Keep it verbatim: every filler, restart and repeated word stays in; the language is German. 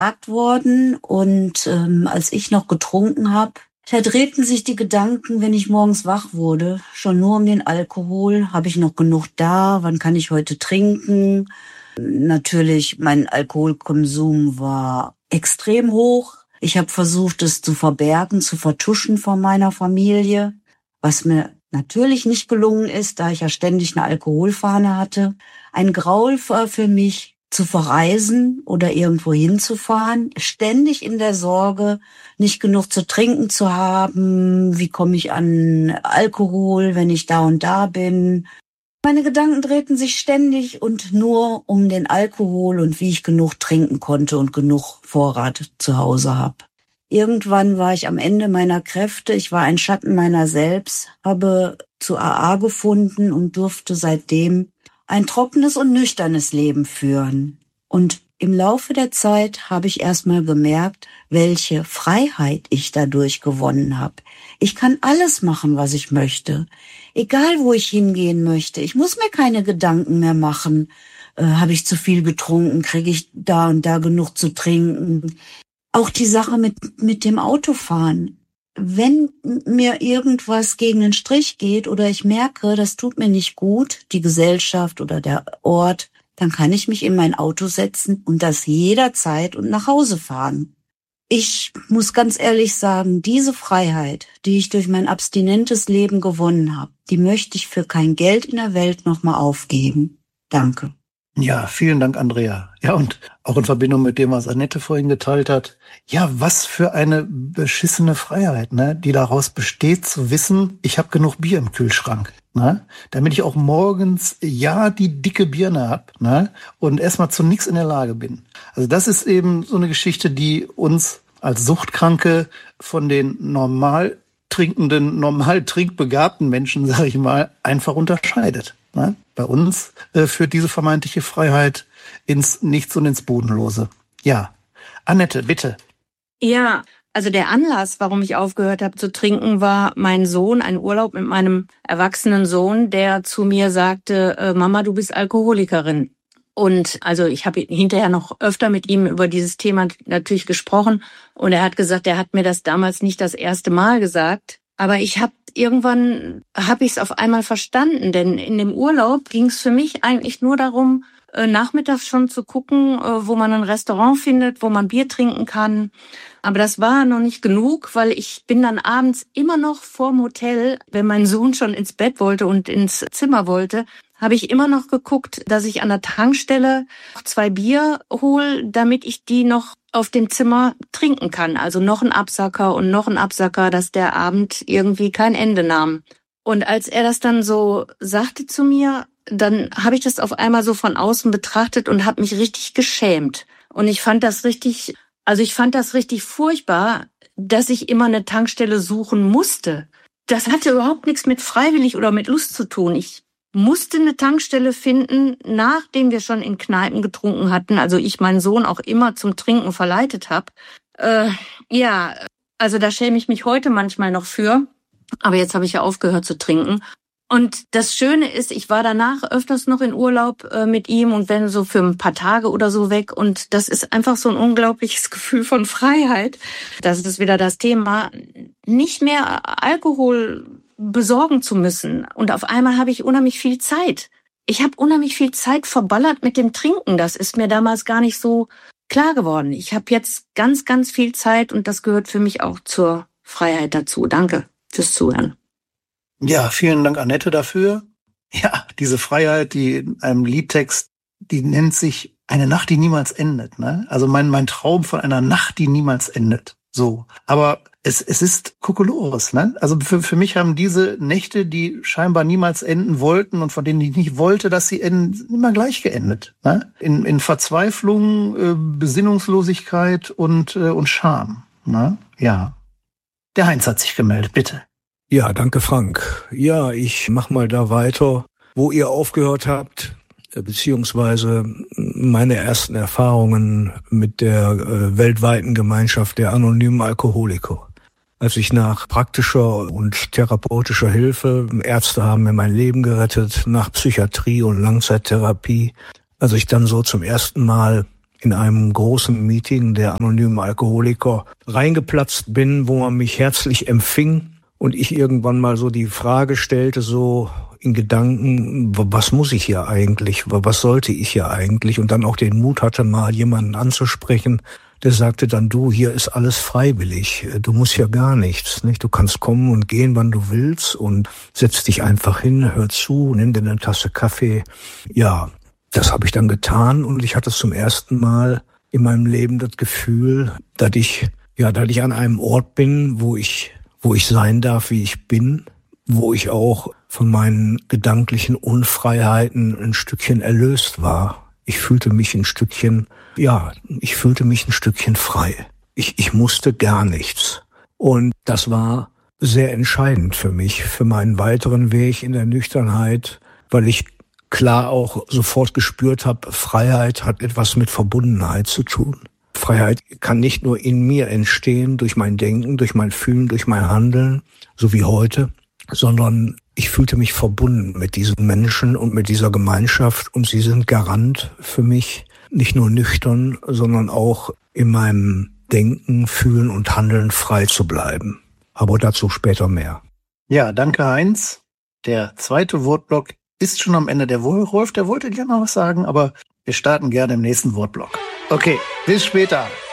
gesagt worden. Und ähm, als ich noch getrunken habe, da drehten sich die Gedanken, wenn ich morgens wach wurde, schon nur um den Alkohol. Habe ich noch genug da? Wann kann ich heute trinken? Natürlich, mein Alkoholkonsum war extrem hoch. Ich habe versucht, es zu verbergen, zu vertuschen von meiner Familie, was mir natürlich nicht gelungen ist, da ich ja ständig eine Alkoholfahne hatte. Ein Graul war für mich, zu verreisen oder irgendwo hinzufahren, ständig in der Sorge, nicht genug zu trinken zu haben. Wie komme ich an Alkohol, wenn ich da und da bin? Meine Gedanken drehten sich ständig und nur um den Alkohol und wie ich genug trinken konnte und genug Vorrat zu Hause habe. Irgendwann war ich am Ende meiner Kräfte. Ich war ein Schatten meiner selbst, habe zu A A gefunden und durfte seitdem ein trockenes und nüchternes Leben führen. Und im Laufe der Zeit habe ich erstmal gemerkt, welche Freiheit ich dadurch gewonnen habe. Ich kann alles machen, was ich möchte. Egal, wo ich hingehen möchte. Ich muss mir keine Gedanken mehr machen. Äh, habe ich zu viel getrunken? Kriege ich da und da genug zu trinken? Auch die Sache mit, mit dem Autofahren. Wenn mir irgendwas gegen den Strich geht oder ich merke, das tut mir nicht gut, die Gesellschaft oder der Ort, dann kann ich mich in mein Auto setzen und das jederzeit und nach Hause fahren. Ich muss ganz ehrlich sagen, diese Freiheit, die ich durch mein abstinentes Leben gewonnen habe, die möchte ich für kein Geld in der Welt nochmal aufgeben. Danke. Ja, vielen Dank, Andrea. Ja, und auch in Verbindung mit dem, was Annette vorhin geteilt hat. Ja, was für eine beschissene Freiheit, ne, die daraus besteht, zu wissen, ich habe genug Bier im Kühlschrank, ne, damit ich auch morgens ja die dicke Birne hab, ne, und erstmal zu nichts in der Lage bin. Also das ist eben so eine Geschichte, die uns als Suchtkranke von den normal trinkenden, normal trinkbegabten Menschen, sage ich mal, einfach unterscheidet. Ne? Bei uns äh, führt diese vermeintliche Freiheit ins Nichts und ins Bodenlose. Ja, Annette, bitte. Ja, also der Anlass, warum ich aufgehört habe zu trinken, war mein Sohn, ein Urlaub mit meinem erwachsenen Sohn, der zu mir sagte, äh, Mama, du bist Alkoholikerin. Und also ich habe hinterher noch öfter mit ihm über dieses Thema natürlich gesprochen. Und er hat gesagt, er hat mir das damals nicht das erste Mal gesagt. Aber ich habe irgendwann, habe ich es auf einmal verstanden. Denn in dem Urlaub ging es für mich eigentlich nur darum, äh, nachmittags schon zu gucken, äh, wo man ein Restaurant findet, wo man Bier trinken kann. Aber das war noch nicht genug, weil ich bin dann abends immer noch vorm Hotel, wenn mein Sohn schon ins Bett wollte und ins Zimmer wollte, habe ich immer noch geguckt, dass ich an der Tankstelle zwei Bier hole, damit ich die noch auf dem Zimmer trinken kann. Also noch ein Absacker und noch ein Absacker, dass der Abend irgendwie kein Ende nahm. Und als er das dann so sagte zu mir, dann habe ich das auf einmal so von außen betrachtet und habe mich richtig geschämt. Und ich fand das richtig, also ich fand das richtig furchtbar, dass ich immer eine Tankstelle suchen musste. Das hatte überhaupt nichts mit freiwillig oder mit Lust zu tun. Ich musste eine Tankstelle finden, nachdem wir schon in Kneipen getrunken hatten, also ich meinen Sohn auch immer zum Trinken verleitet habe. Äh, ja, also da schäme ich mich heute manchmal noch für, aber jetzt habe ich ja aufgehört zu trinken. Und das Schöne ist, ich war danach öfters noch in Urlaub äh, mit ihm und bin so für ein paar Tage oder so weg und das ist einfach so ein unglaubliches Gefühl von Freiheit. Das ist wieder das Thema, nicht mehr Alkohol besorgen zu müssen. Und auf einmal habe ich unheimlich viel Zeit. Ich habe unheimlich viel Zeit verballert mit dem Trinken. Das ist mir damals gar nicht so klar geworden. Ich habe jetzt ganz, ganz viel Zeit und das gehört für mich auch zur Freiheit dazu. Danke fürs Zuhören. Ja, vielen Dank, Annette, dafür. Ja, diese Freiheit, die in einem Liedtext, die nennt sich eine Nacht, die niemals endet. Ne? Also mein, mein Traum von einer Nacht, die niemals endet. So, aber es, es ist Kokolores, ne? Also für, für mich haben diese Nächte, die scheinbar niemals enden wollten und von denen ich nicht wollte, dass sie enden, immer gleich geendet, ne? In, in Verzweiflung, äh, Besinnungslosigkeit und, äh, und Scham, ne? Ja. Der Heinz hat sich gemeldet, bitte. Ja, danke, Frank. Ja, ich mach mal da weiter, wo ihr aufgehört habt, beziehungsweise meine ersten Erfahrungen mit der äh, weltweiten Gemeinschaft der anonymen Alkoholiker. Als ich nach praktischer und therapeutischer Hilfe, Ärzte haben mir mein Leben gerettet, nach Psychiatrie und Langzeittherapie, als ich dann so zum ersten Mal in einem großen Meeting der anonymen Alkoholiker reingeplatzt bin, wo man mich herzlich empfing und ich irgendwann mal so die Frage stellte, so in Gedanken, was muss ich hier eigentlich, was sollte ich hier eigentlich? Und dann auch den Mut hatte, mal jemanden anzusprechen, der sagte dann, du, hier ist alles freiwillig, du musst ja gar nichts, nicht? Du kannst kommen und gehen, wann du willst und setz dich einfach hin, hör zu, nimm dir eine Tasse Kaffee. Ja, das habe ich dann getan und ich hatte zum ersten Mal in meinem Leben das Gefühl, dass ich, ja, dass ich an einem Ort bin, wo ich, wo ich sein darf, wie ich bin, wo ich auch von meinen gedanklichen Unfreiheiten ein Stückchen erlöst war. Ich fühlte mich ein Stückchen, ja, ich fühlte mich ein Stückchen frei. Ich, ich musste gar nichts. Und das war sehr entscheidend für mich, für meinen weiteren Weg in der Nüchternheit, weil ich klar auch sofort gespürt habe, Freiheit hat etwas mit Verbundenheit zu tun. Freiheit kann nicht nur in mir entstehen, durch mein Denken, durch mein Fühlen, durch mein Handeln, so wie heute, sondern ich fühlte mich verbunden mit diesen Menschen und mit dieser Gemeinschaft und sie sind Garant für mich, nicht nur nüchtern, sondern auch in meinem Denken, Fühlen und Handeln frei zu bleiben. Aber dazu später mehr. Ja, danke Heinz. Der zweite Wortblock ist schon am Ende. Der Rolf, der wollte gerne noch was sagen, aber wir starten gerne im nächsten Wortblock. Okay, bis später.